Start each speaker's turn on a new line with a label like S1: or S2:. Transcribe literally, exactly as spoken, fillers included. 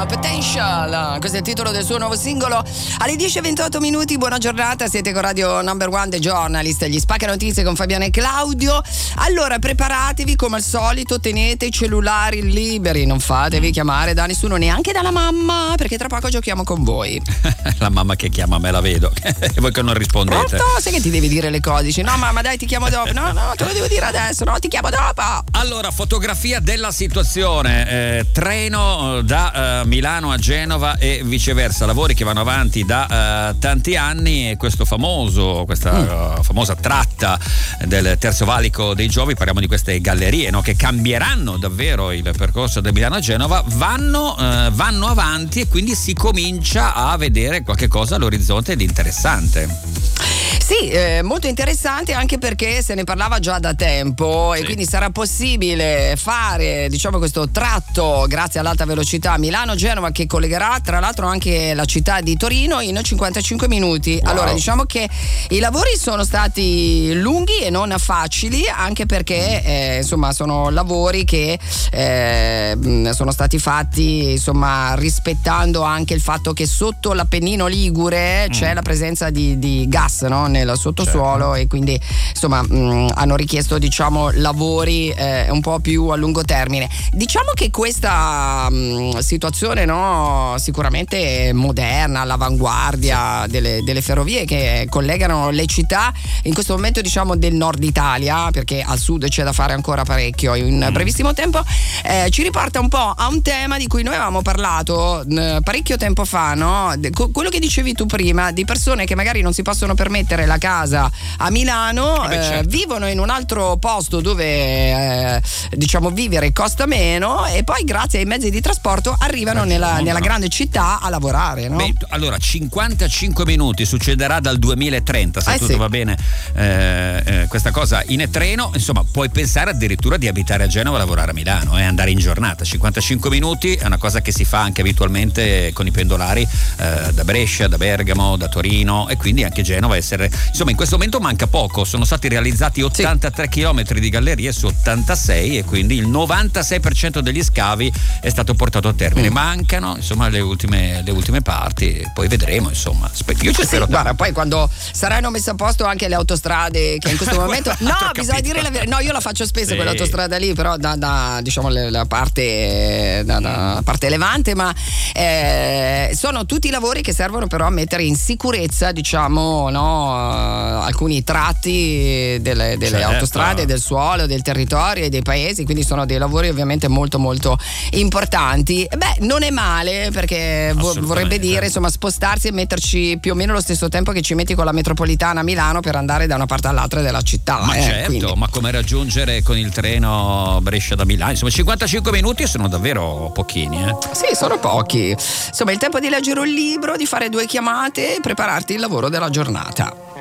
S1: Potential, questo è il titolo del suo nuovo singolo. Alle dieci e ventotto minuti, buona giornata, siete con Radio Number One The Journalist, gli spacca notizie con Fabiana e Claudio. Allora preparatevi come al solito, tenete i cellulari liberi, non fatevi chiamare da nessuno, neanche dalla mamma, perché tra poco giochiamo con voi.
S2: La mamma che chiama me la vedo e voi che non rispondete.
S1: Pronto? Sai che ti devi dire le cose, dici no mamma dai ti chiamo dopo, no no te lo devo dire adesso, no ti chiamo dopo.
S2: Allora, fotografia della situazione, eh, treno da eh, Milano a Genova e viceversa, lavori che vanno avanti da eh, tanti anni, e questo famoso questa mm. uh, famosa tratta del Terzo Valico dei Giovi, parliamo di queste gallerie, no, che cambieranno davvero il percorso da Milano a Genova, vanno, uh, vanno avanti, e quindi si comincia a vedere qualche cosa all'orizzonte di interessante.
S1: Sì, eh, molto interessante, anche perché se ne parlava già da tempo, sì. E quindi sarà possibile fare, diciamo, questo tratto grazie all'alta velocità Milano-Genova, che collegherà tra l'altro anche la città di Torino in cinquantacinque minuti. Wow. Allora diciamo che i lavori sono stati lunghi e non facili, anche perché eh, insomma sono lavori che eh, sono stati fatti insomma rispettando anche il fatto che sotto l'Appennino Ligure mm. c'è la presenza di, di gas, no? Nel sottosuolo, certo. E quindi insomma mh, hanno richiesto diciamo lavori eh, un po' più a lungo termine. Diciamo che questa mh, situazione, no, sicuramente moderna, all'avanguardia delle, delle ferrovie che collegano le città in questo momento diciamo del nord Italia, perché al sud c'è da fare ancora parecchio in brevissimo tempo, eh, ci riporta un po' a un tema di cui noi avevamo parlato eh, parecchio tempo fa, no? De, co- quello che dicevi tu prima, di persone che magari non si possono permettere la casa a Milano, eh beh, certo. eh, vivono in un altro posto dove eh, diciamo vivere costa meno, e poi grazie ai mezzi di trasporto arrivano eh, nella, no, nella no. grande città a lavorare, no?
S2: Beh, allora cinquantacinque minuti, succederà dal duemilatrenta se eh, tutto sì. va bene, eh, eh, questa cosa in treno, insomma puoi pensare addirittura di abitare a Genova e lavorare a Milano e eh, andare in giornata. Cinquantacinque minuti è una cosa che si fa anche abitualmente con i pendolari eh, da Brescia, da Bergamo, da Torino, e quindi anche Genova essere, insomma in questo momento manca poco, sono stati realizzati ottantatré sì. chilometri di gallerie su ottantasei, e quindi il novantasei per cento degli scavi è stato portato a termine. Mm. Mancano insomma le ultime, le ultime parti, poi vedremo insomma. Io ci spero.
S1: Sì, guarda, poi quando saranno messe a posto anche le autostrade che in questo momento no bisogna dire la verità, no io la faccio spesso sì. quell'autostrada lì, però da, da diciamo la parte da, da parte levante, ma eh, sono tutti lavori che servono però a mettere in sicurezza diciamo no alcuni tratti delle, delle certo. autostrade, del suolo, del territorio e dei paesi, quindi sono dei lavori ovviamente molto molto importanti. Beh, non è male, perché vorrebbe dire insomma spostarsi e metterci più o meno lo stesso tempo che ci metti con la metropolitana a Milano per andare da una parte all'altra della città.
S2: Ma
S1: eh,
S2: certo,
S1: quindi.
S2: ma come raggiungere con il treno Brescia da Milano? Insomma cinquantacinque minuti sono davvero pochini, eh?
S1: Sì, sono pochi. Insomma il tempo di leggere un libro, di fare due chiamate e prepararti il lavoro della giornata.